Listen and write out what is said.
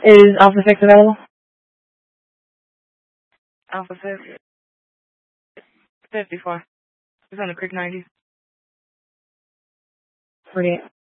Is Alpha 6 available? Alpha 6. 54. It's on the Creek 90. 48.